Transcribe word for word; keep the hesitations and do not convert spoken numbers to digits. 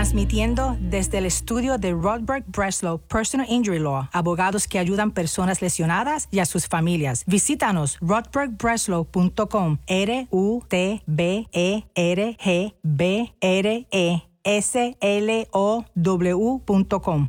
Transmitiendo desde el estudio de Rodberg Breslow Personal Injury Law, abogados que ayudan personas lesionadas y a sus familias. Visítanos rodberg breslow punto com, R U T B E R G B R E S L O W punto com.